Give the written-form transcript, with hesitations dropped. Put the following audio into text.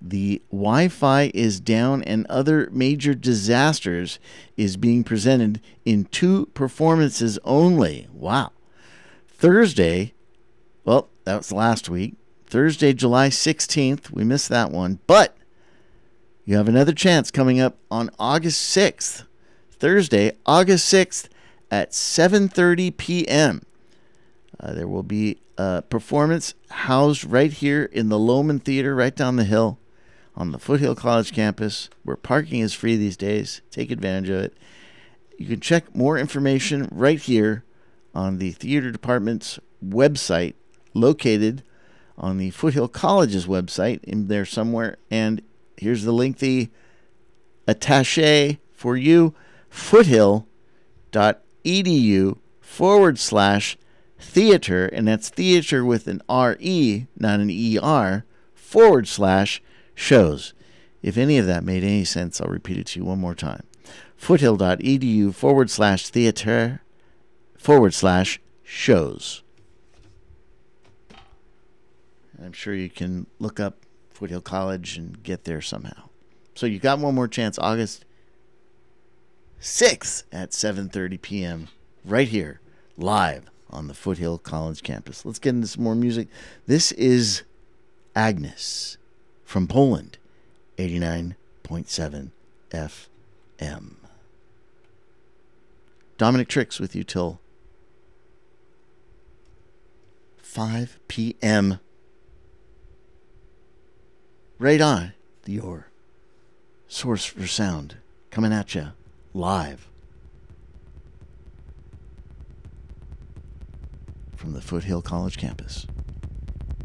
The Wi-Fi is down and other major disasters is being presented in 2 performances only. Wow. Thursday, well, that was last week. Thursday, July 16th. We missed that one. But you have another chance coming up on August 6th. Thursday, August 6th at 7:30 p.m. There will be a performance housed right here in the Lohman Theater, right down the hill on the Foothill College campus, where parking is free these days. Take advantage of it. You can check more information right here on the theater department's website, located on the Foothill College's website in there somewhere. And here's the lengthy attaché for you, foothill.edu/theater, and that's theater with an R-E, not an E-R, /shows. If any of that made any sense, I'll repeat it to you one more time. foothill.edu/theater/shows. I'm sure you can look up Foothill College and get there somehow. So you got one more chance, August 6th at 7:30 p.m. right here, live on the Foothill College campus. Let's get into some more music. This is Agnes from Poland, 89.7 FM. Dominic Tricks with you till 5 p.m. Right on, your source for sound, coming at you live from the Foothill College campus.